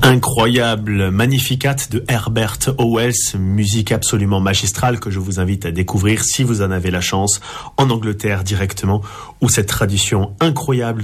Incroyable Magnificat de Herbert Howells, musique absolument magistrale que je vous invite à découvrir si vous en avez la chance en Angleterre directement, où cette tradition incroyable